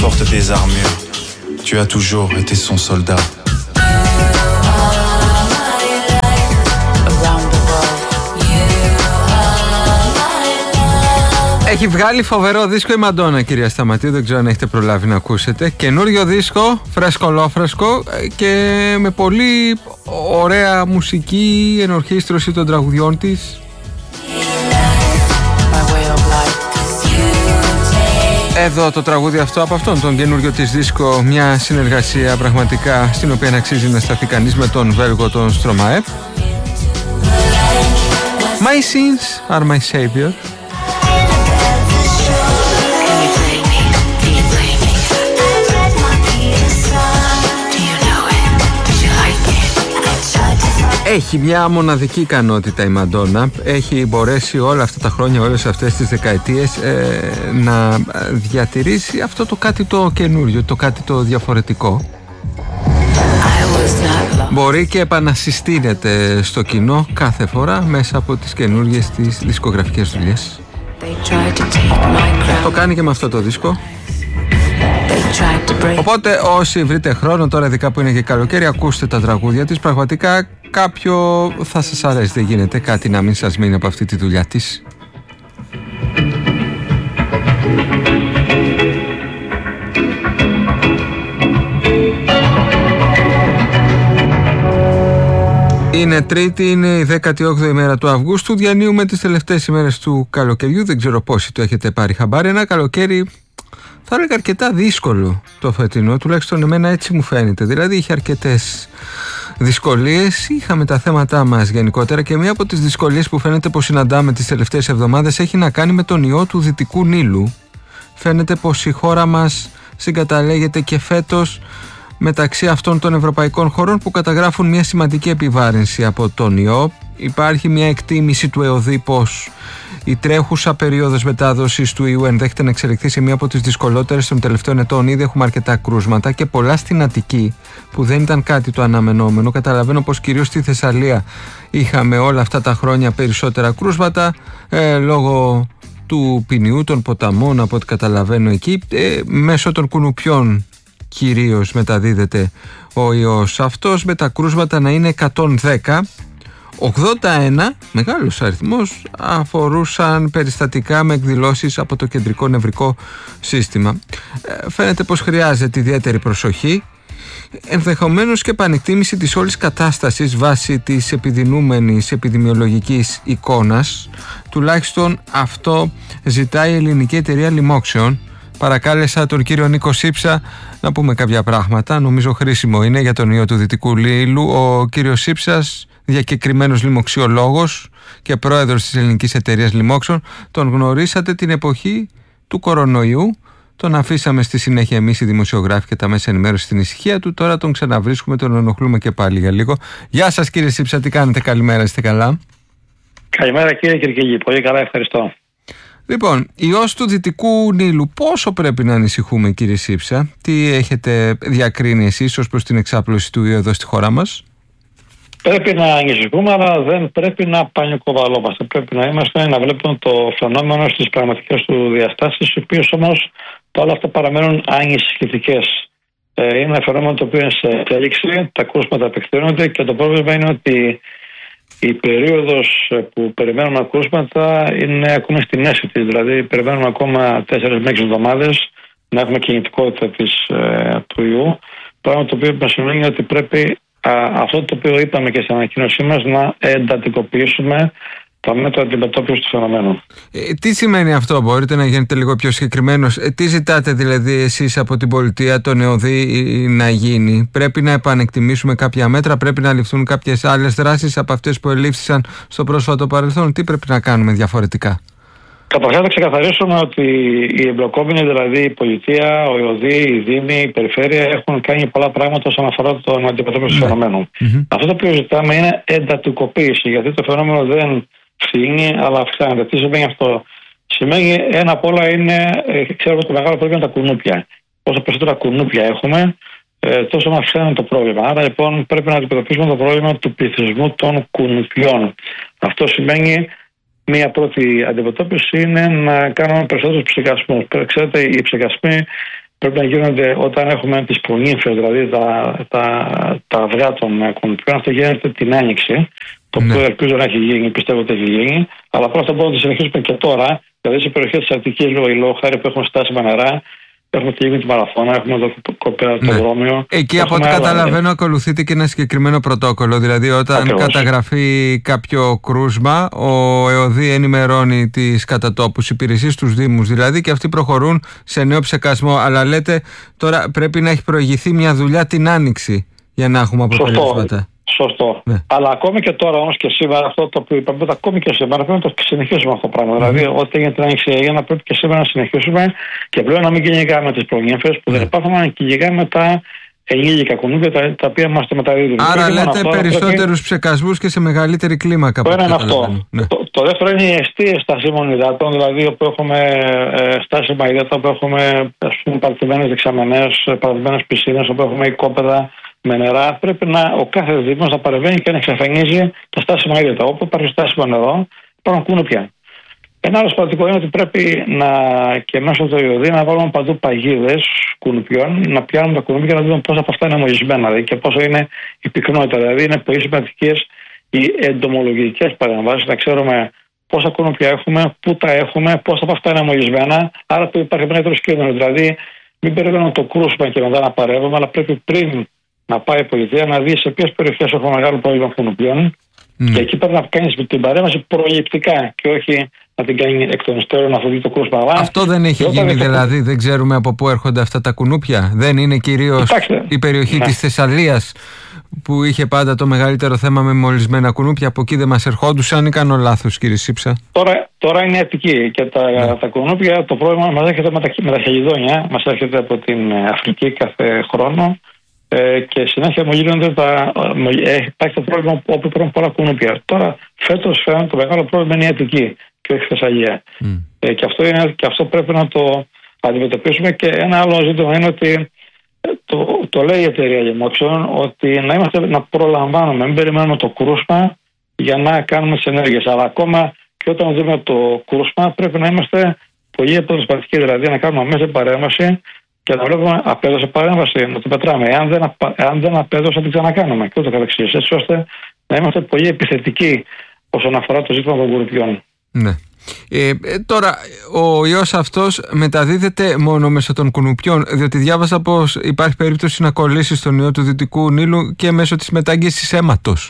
porte des armures. Tu as toujours été son soldat. Έχει βγάλει φοβερό δίσκο η Μαντόνα, κυρία Σταματή, δεν ξέρω αν έχετε προλάβει να ακούσετε. Καινούριο δίσκο, φρέσκο-λόφρεσκο και με πολύ ωραία μουσική ενορχήστρωση των τραγουδιών της. Εδώ το τραγούδι αυτό από αυτόν τον καινούριο της δίσκο, μια συνεργασία πραγματικά στην οποία αξίζει να σταθεί κανείς με τον Βέλγο τον Στρωμαέ. My sins are my savior. Έχει μια μοναδική ικανότητα η Μαντόνα. Έχει μπορέσει όλα αυτά τα χρόνια, όλες αυτές τις δεκαετίες να διατηρήσει αυτό το κάτι το καινούριο, το κάτι το διαφορετικό. Μπορεί και επανασυστήνεται στο κοινό κάθε φορά μέσα από τις καινούργιες της δισκογραφικές δουλειές. Το κάνει και με αυτό το δίσκο. Οπότε όσοι βρείτε χρόνο τώρα, ειδικά που είναι και καλοκαίρι, ακούστε τα τραγούδια της. Πραγματικά κάποιο θα σας αρέσει, δεν γίνεται κάτι να μην σας μείνει από αυτή τη δουλειά της. Είναι Τρίτη, είναι η 18η μέρα του Αυγούστου. Διανύουμε τις τελευταίες ημέρες του καλοκαιριού. Δεν ξέρω πόσοι το έχετε πάρει χαμπάρι. Ένα καλοκαίρι, θα έλεγα, αρκετά δύσκολο το φετινό, τουλάχιστον εμένα έτσι μου φαίνεται. Δηλαδή είχε αρκετές δυσκολίες, είχαμε τα θέματά μας γενικότερα και μία από τις δυσκολίες που φαίνεται πως συναντάμε τις τελευταίες εβδομάδες έχει να κάνει με τον ιό του Δυτικού Νείλου. Φαίνεται πως η χώρα μας συγκαταλέγεται και φέτος μεταξύ αυτών των ευρωπαϊκών χωρών που καταγράφουν μια σημαντική επιβάρυνση από τον ιό. Υπάρχει μια εκτίμηση του ΕΟΔΗ πως η τρέχουσα περίοδος μετάδοσης του ιού ενδέχεται να εξελιχθεί σε μία από τις δυσκολότερες των τελευταίων ετών. Ήδη έχουμε αρκετά κρούσματα και πολλά στην Αττική, που δεν ήταν κάτι το αναμενόμενο. Καταλαβαίνω πως κυρίως στη Θεσσαλία είχαμε όλα αυτά τα χρόνια περισσότερα κρούσματα λόγω του ποινιού των ποταμών, από ό,τι καταλαβαίνω εκεί. Μέσω των κουνουπιών κυρίως μεταδίδεται ο ιός αυτός, με τα κρούσματα να είναι 110. 81, μεγάλος αριθμός, αφορούσαν περιστατικά με εκδηλώσεις από το κεντρικό νευρικό σύστημα. Φαίνεται πως χρειάζεται ιδιαίτερη προσοχή, ενδεχομένως και επανεκτίμηση της όλης κατάστασης βάσει της επιδεινούμενης επιδημιολογικής εικόνας. Τουλάχιστον αυτό ζητάει η ελληνική εταιρεία λοιμόξεων. Παρακάλεσα τον κύριο Νίκο Σύψα να πούμε κάποια πράγματα, νομίζω χρήσιμο είναι για τον ιό του Δυτικού Νείλου. Ο κύριος Σύψας, διακεκριμένος λοιμοξιολόγος και πρόεδρος της ελληνικής εταιρείας λοιμόξεων, τον γνωρίσατε την εποχή του κορονοϊού. Τον αφήσαμε στη συνέχεια εμείς οι δημοσιογράφοι και τα μέσα ενημέρωση στην ησυχία του. Τώρα τον ξαναβρίσκουμε, τον ενοχλούμε και πάλι για λίγο. Γεια σας κύριε Σύψα, τι κάνετε? Καλημέρα, είστε καλά? Καλημέρα κύριε Κυρκηγή, πολύ καλά, ευχαριστώ. Λοιπόν, ιός του Δυτικού Νείλου, πόσο πρέπει να ανησυχούμε κύριε Σύψα? Τι έχετε διακρίνει εσείς ως προς την εξάπλωση του ιού εδώ στη χώρα μας? Πρέπει να ανησυχούμε, αλλά δεν πρέπει να πανικοβαλόμαστε. Πρέπει να είμαστε, να βλέπουμε το φαινόμενο στις πραγματικές του διαστάσεις, οι οποίες όμως όλα αυτά παραμένουν ανησυχητικές. Είναι ένα φαινόμενο το οποίο είναι σε εξέλιξη, τα κρούσματα επεκτείνονται και το πρόβλημα είναι ότι η περίοδος που περιμένουμε κρούσματα είναι ακόμα στη μέση της. Δηλαδή, περιμένουμε ακόμα 4 με 6 εβδομάδες να έχουμε κινητικότητα του ιού. Πράγμα το οποίο μας σημαίνει ότι πρέπει αυτό το οποίο είπαμε και στην ανακοίνωσή μας να εντατικοποιήσουμε τα μέτρα αντιμετώπισης του φαινομένου. Τι σημαίνει αυτό, μπορείτε να γίνετε λίγο πιο συγκεκριμένος? Τι ζητάτε δηλαδή εσείς από την πολιτεία, τον ΕΟΔΗ να γίνει? Πρέπει να επανεκτιμήσουμε κάποια μέτρα, πρέπει να ληφθούν κάποιες άλλες δράσεις από αυτές που ελήφθησαν στο πρόσφατο παρελθόν? Τι πρέπει να κάνουμε διαφορετικά? Καταρχάς να ξεκαθαρίσουμε ότι οι εμπλεκόμενοι, δηλαδή η πολιτεία, ο ΕΟΔΗ, η Δήμη, η Περιφέρεια, έχουν κάνει πολλά πράγματα όσον αφορά τον αντιμετώπιση του φαινομένου. Αυτό το οποίο ζητάμε είναι εντατικοποίηση, γιατί το φαινόμενο δεν φθήνει, αλλά αυξάνεται. Τι σημαίνει αυτό? Σημαίνει ένα απ' όλα είναι, ξέρουμε το μεγάλο πρόβλημα είναι τα κουνούπια. Όσο περισσότερα κουνούπια έχουμε, τόσο μας αυξάνει το πρόβλημα. Άρα λοιπόν πρέπει να αντιμετωπίσουμε το πρόβλημα του πληθυσμού των κουνουπιών. Αυτό σημαίνει, μία πρώτη αντιμετώπιση είναι να κάνουμε περισσότερους ψυχασμούς. Ξέρετε, οι ψυχασμοί πρέπει να γίνονται όταν έχουμε τις προνύμφες, δηλαδή τα αυγά των κουνουπιών. Αυτό γίνεται την Άνοιξη. Το οποίο ελπίζω να έχει γίνει, πιστεύω ότι έχει γίνει. Αλλά πρώτα μπορούμε να το συνεχίσουμε και τώρα. Δηλαδή σε περιοχές της Αττικής, λόγω χάρη που έχουμε στάσιμα νερά, έχουμε τη Λίμνη τη Μαραθώνα, έχουμε εδώ κοπέρα το δρόμιο. Εκεί από ό,τι καταλαβαίνω ακολουθείτε και ένα συγκεκριμένο πρωτόκολλο. Δηλαδή όταν καταγραφεί κάποιο κρούσμα, ο ΕΟΔΗ ενημερώνει τις κατατόπους υπηρεσίες, τους Δήμους δηλαδή, και αυτοί προχωρούν σε νέο ψεκασμό. Αλλά λέτε τώρα πρέπει να έχει προηγηθεί μια δουλειά την Άνοιξη για να έχουμε αποτελέσματα. Σωστό. Ναι. Αλλά ακόμη και τώρα όμως και σήμερα, αυτό το οποίο είπαμε, ακόμη και σήμερα πρέπει να το συνεχίσουμε αυτό το πράγμα. Δηλαδή, ό,τι έγινε την Άνοιξη έγινε, πρέπει και σήμερα να συνεχίσουμε και πλέον να μην κυνηγάμε τις προνύμφες που δεν υπάρχουν, να κυνηγάμε τα ενήλικα κουνούπια τα οποία μας τα μεταδίδουν. Άρα λέτε περισσότερους ψεκασμούς και σε μεγαλύτερη κλίμακα. Το ένα είναι αυτό. Ναι. Το δεύτερο είναι οι εστίες στάσιμων υδάτων, δηλαδή όπου έχουμε στάσιμα υδάτα, όπου έχουμε παρατημένες δεξαμενές, παρατημένες πισίνες, όπου έχουμε οικόπεδα με νερά. Πρέπει ο κάθε δήμος να παρεμβαίνει και να εξαφανίζει τα στάσιμα ύδατα. Όπου υπάρχει στάσιμο νερό, υπάρχουν κουνούπια. Ένα άλλο σημαντικό είναι ότι πρέπει και μέσω του ΕΟΔΗ να βάλουμε παντού παγίδες κουνουπιών, να πιάνουμε τα κουνούπια να δούμε πόσα από αυτά είναι μολυσμένα δηλαδή, και πόσο είναι η πυκνότητα. Δηλαδή είναι πολύ σημαντικές οι εντομολογικές παρεμβάσεις, να ξέρουμε πόσα κουνούπια έχουμε, πού τα έχουμε, πόσα από αυτά είναι μολυσμένα. Άρα που υπάρχει μεγαλύτερος κίνδυνος. Δηλαδή μην περιμένουμε το κρούσμα και μετά να παρεύουμε, αλλά πρέπει πριν να πάει η πολιτεία να δει σε ποιες περιοχές έχουμε μεγάλο πρόβλημα κουνουπιών. Και εκεί πρέπει να κάνει την παρέμβαση προληπτικά και όχι να την κάνει εκ των υστέρων να φοβεί το κρούσμα. Αυτό δεν έχει γίνει δηλαδή, δεν ξέρουμε από πού έρχονται αυτά τα κουνούπια. Δεν είναι κυρίως η περιοχή της Θεσσαλίας που είχε πάντα το μεγαλύτερο θέμα με μολυσμένα κουνούπια? Από εκεί δεν μας ερχόντουσαν ή κάνω λάθος, κύριε Σύψα? Τώρα είναι Αττική και τα κουνούπια, το πρόβλημα μας έρχεται με τα χελιδόνια, μας έρχεται από την Αφρική κάθε χρόνο. Και συνέχεια μου γίνονται υπάρχει το πρόβλημα όπου υπάρχουν πολλά κουνούπια. Τώρα φέτος φαίνεται το μεγάλο πρόβλημα είναι η Αττική και όχι η Θεσσαλία. Και αυτό πρέπει να το αντιμετωπίσουμε. Και ένα άλλο ζήτημα είναι ότι το λέει η εταιρεία Γεμόξεων, ότι να προλαμβάνουμε, μην περιμένουμε το κρούσμα για να κάνουμε τις ενέργειες. Αλλά ακόμα και όταν δούμε το κρούσμα πρέπει να είμαστε πολύ αποτελεσματικοί, δηλαδή να κάνουμε αμέσως παρέμβαση και να βλέπουμε απέδωσε παρέμβαση, να το πετράμε. Εάν δεν απέδωσε, να την ξανακάνουμε και ούτω καθεξής. Έτσι ώστε να είμαστε πολύ επιθετικοί όσον αφορά το ζήτημα των κουνουπιών. Ναι. Τώρα, ο ιός αυτός μεταδίδεται μόνο μέσω των κουνουπιών, διότι διάβασα πως υπάρχει περίπτωση να κολλήσει στον ιό του Δυτικού Νείλου και μέσω της μετάγγισης αίματος.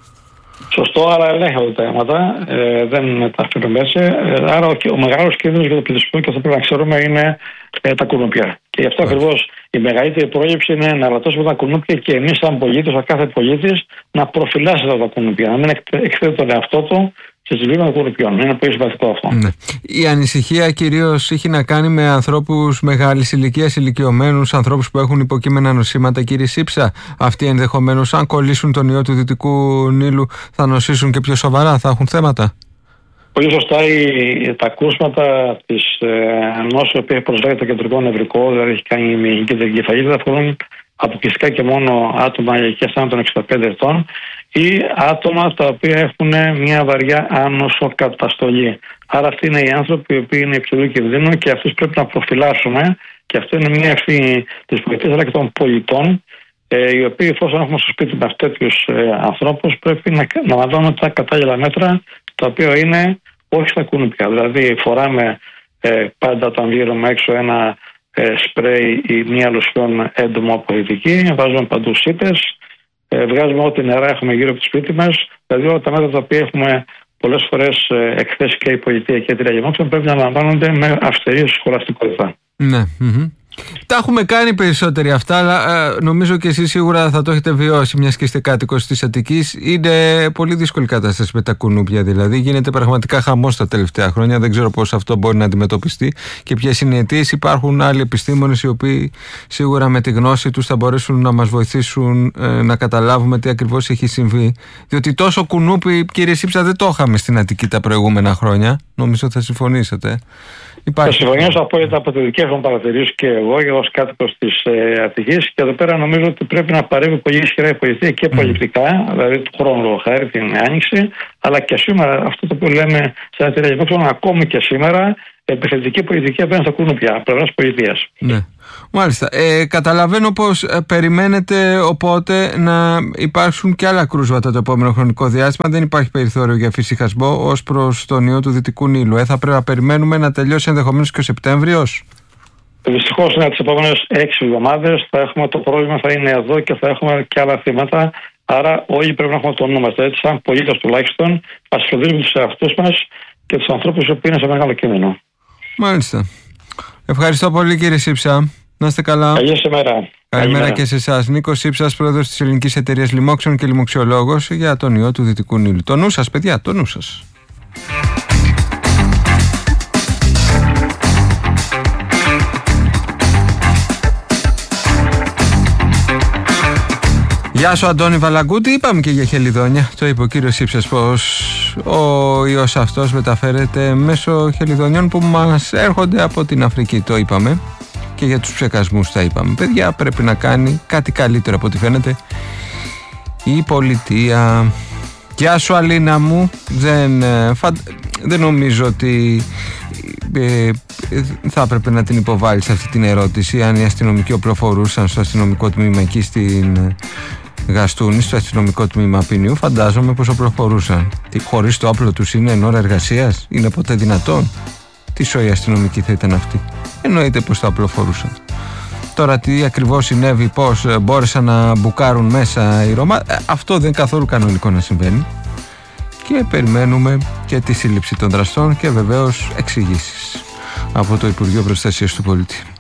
Σωστό, αλλά ελέγχονται τα αίματα, δεν μεταφέρουν έτσι. Άρα ο μεγάλος κίνδυνος για το πληθυσμό, και αυτό πρέπει να ξέρουμε, είναι τα κουνούπια. Και γι' αυτό ακριβώς η μεγαλύτερη πρόληψη είναι να ρατώσουμε τα κουνούπια και εμείς, σαν πολίτες, ο κάθε πολίτης, να προφυλάσσει τα κουνούπια, να μην εκθέτει τον εαυτό του σε ζητήματα των κουνουπιών. Είναι πολύ σημαντικό αυτό. Ναι. Η ανησυχία κυρίως έχει να κάνει με ανθρώπους μεγάλης ηλικίας, ηλικιωμένους, ανθρώπους που έχουν υποκείμενα νοσήματα, κύριε Σύψα. Αυτοί ενδεχομένως, αν κολλήσουν τον ιό του Δυτικού Νείλου, θα νοσήσουν και πιο σοβαρά, θα έχουν θέματα? Πολύ σωστά, τα κρούσματα της νόσου που έχει προσφέρει το κεντρικό νευρικό, δηλαδή έχει κάνει μυϊκή εγκεφαλίτιδα, θα αφορούν αποκλειστικά και μόνο άτομα ηλικίας άνω των 65 ετών ή άτομα τα οποία έχουν μια βαριά άνοσοκαταστολή. Άρα αυτοί είναι οι άνθρωποι οι οποίοι είναι υψηλού κινδύνου και αυτούς πρέπει να προφυλάσσουμε, και αυτό είναι μια ευθύνη της πολιτείας αλλά και των πολιτών, οι οποίοι, εφόσον έχουμε στο σπίτι με τέτοιους ανθρώπους, πρέπει να λαμβάνουμε τα κατάλληλα μέτρα, τα οποία είναι όχι στα κουνούπια. Δηλαδή φοράμε πάντα όταν βγαίνουμε έξω ένα σπρέι ή μια λοσιόν έντομο απορριτική, βάζουμε παντού σίτες, βγάζουμε ό,τι νερά έχουμε γύρω από το σπίτι μας. Δηλαδή όλα τα μέτρα τα οποία έχουμε πολλές φορές εκθέσει και η πολιτεία και η εταιρεία Γεμόξεων πρέπει να λαμβάνονται με αυστηρή σχολαστικότητα. Ναι. Τα έχουμε κάνει περισσότεροι αυτά, αλλά νομίζω και εσείς σίγουρα θα το έχετε βιώσει, μιας και είστε κάτοικος της Αττικής. Είναι πολύ δύσκολη κατάσταση με τα κουνούπια, δηλαδή. Γίνεται πραγματικά χαμός τα τελευταία χρόνια. Δεν ξέρω πώς αυτό μπορεί να αντιμετωπιστεί και ποιες είναι οι αιτίες. Υπάρχουν άλλοι επιστήμονες οι οποίοι σίγουρα με τη γνώση τους θα μπορέσουν να μας βοηθήσουν να καταλάβουμε τι ακριβώς έχει συμβεί. Διότι τόσο κουνούπι, κύριε Σύψα, δεν το είχαμε στην Αττική τα προηγούμενα χρόνια. Νομίζω θα συμφωνήσετε. Θα συμφωνήσω απόλυτα από τη δική μου παρατηρήση και εγώ ως κάτοικος της Αττικής, και εδώ πέρα νομίζω ότι πρέπει να παρέμβει πολύ ισχυρά η πολιτεία και πολιτικά, δηλαδή του χρόνου χάρη την Άνοιξη, αλλά και σήμερα αυτό το που λέμε σαν εταιρεία Γεμόξεων, ακόμη και σήμερα επιθετική πολιτική απέναντι στα κουνούπια, πλευράς πολιτείας. Ναι. Μάλιστα. Καταλαβαίνω πως περιμένετε οπότε να υπάρξουν και άλλα κρούσματα το επόμενο χρονικό διάστημα. Δεν υπάρχει περιθώριο για φυσικασμό ως προς τον ιό του Δυτικού Νείλου. Θα πρέπει να περιμένουμε να τελειώσει ενδεχομένως και ο Σεπτέμβριος. Δυστυχώς, τις επόμενες 6 εβδομάδες θα έχουμε το πρόβλημα, θα είναι εδώ και θα έχουμε και άλλα θύματα. Άρα, όλοι πρέπει να έχουμε το νου μας. Έτσι, σαν πολίτες τουλάχιστον, ας φροντίζουμε τους εαυτούς μας και τους ανθρώπους που είναι σε μεγάλο κίνδυνο. Μάλιστα. Ευχαριστώ πολύ, κύριε Σύψα. Να είστε καλά. Καλή ημέρα. Καλημέρα και σε εσάς. Νίκος Σύψας, πρόεδρος της Ελληνικής Εταιρείας Λοιμόξεων και λοιμοξιολόγος για τον ιό του Δυτικού Νείλου. Το νου σας, παιδιά, το νου σας. Γεια σου, Αντώνη Βαλαγκούτη. Είπαμε και για χελιδόνια. Το είπε ο κύριος Σύψας πως ο ιός αυτός μεταφέρεται μέσω χελιδονιών που μας έρχονται από την Αφρική. Το είπαμε. Και για τους ψεκασμούς τα είπαμε. Παιδιά, πρέπει να κάνει κάτι καλύτερο από ό,τι φαίνεται η πολιτεία. Γεια σου, Αλίνα μου. Δεν νομίζω ότι θα έπρεπε να την υποβάλεις αυτή την ερώτηση. Αν οι αστυνομικοί οπλοφορούσαν στο αστυνομικό τμήμα εκεί στην Γαστούνη, στο αστυνομικό τμήμα Πινιού, φαντάζομαι πως οπλοφορούσαν. Χωρίς το όπλο τους είναι εν ώρα εργασίας? Είναι ποτέ δυνατόν? Τι σοή αστυνομική θα ήταν αυτή? Εννοείται πως θα οπλοφορούσαν. Τώρα τι ακριβώς συνέβη, πως μπόρεσαν να μπουκάρουν μέσα οι Ρωμά, αυτό δεν είναι καθόλου κανονικό να συμβαίνει. Και περιμένουμε και τη σύλληψη των δραστών και βεβαίως εξηγήσεις από το Υπουργείο Προστασίας του Πολίτη.